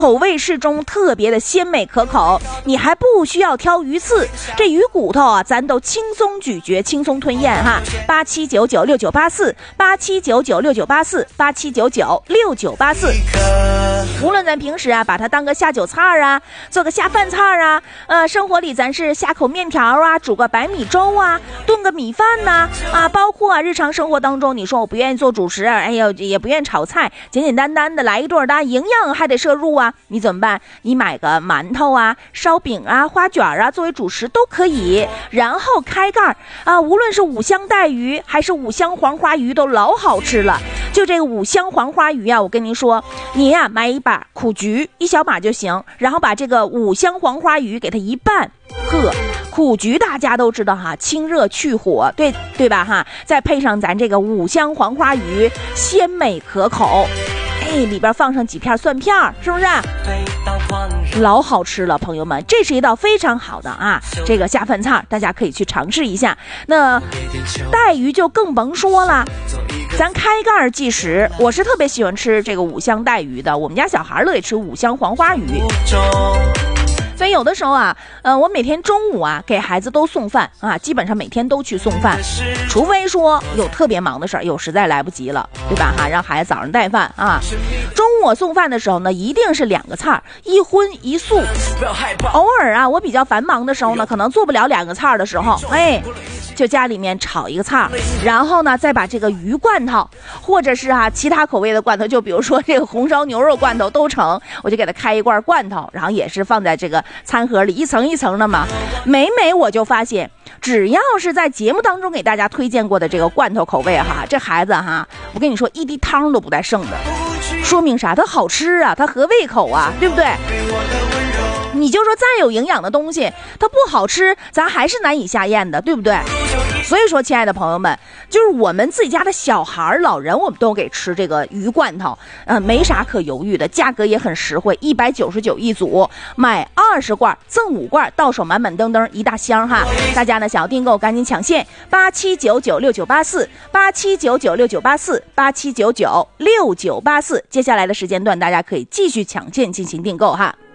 口味适中，特别的鲜美可口。你还不需要挑鱼刺，这鱼骨头啊，咱都轻松咀嚼，轻松吞咽哈。87996984，87996984，87996984。无论咱平时啊，把它当个下酒菜啊，做个下饭菜啊，生活里咱是下口面条啊，煮个白米粥啊，炖个米饭呐，包括啊日常生活当中，你说我不愿意做主食，哎呦也不愿意炒菜，简简单单的来一顿的，营养还得摄入啊，你怎么办？你买个馒头啊、烧饼啊、花卷啊作为主食都可以，然后开盖啊，无论是五香带鱼还是五香黄花鱼都老好吃了。就这个五香黄花鱼啊，我跟您说，你呀买一把苦菊，一小把就行，然后把这个五香黄花鱼给它一拌。苦菊大家都知道哈，清热去火，对吧哈？再配上咱这个五香黄花鱼，鲜美可口。里边放上几片蒜片，是不是老好吃了？朋友们，这是一道非常好的啊，这个下饭菜，大家可以去尝试一下。那带鱼就更甭说了，咱开盖即食。我是特别喜欢吃这个五香带鱼的，我们家小孩乐意吃五香黄花鱼。所以有的时候啊，我每天中午啊给孩子都送饭啊，基本上每天都去送饭，除非说有特别忙的事儿，实在来不及了，对吧哈？让孩子早上带饭啊。中午我送饭的时候呢，一定是2个菜，一荤一素。偶尔啊，我比较繁忙的时候呢，可能做不了2个菜的时候，就家里面炒一个菜，然后呢再把这个鱼罐头或者是其他口味的罐头，就比如说这个红烧牛肉罐头都成，我就给它开一罐罐头，然后也是放在这个餐盒里一层一层的嘛。每我就发现，只要是在节目当中给大家推荐过的这个罐头口味这孩子我跟你说一滴汤都不带剩的，说明啥？它好吃啊，它合胃口啊，对不对？你就说再有营养的东西，它不好吃，咱还是难以下咽的，对不对？所以说，亲爱的朋友们，就是我们自己家的小孩、老人，我们都给吃这个鱼罐头，没啥可犹豫的，价格也很实惠，199一组，买20罐赠5罐，到手满满登登一大箱哈！大家呢想要订购，赶紧抢现，87996984，87996984，87996984。接下来的时间段，大家可以继续抢现进行订购哈。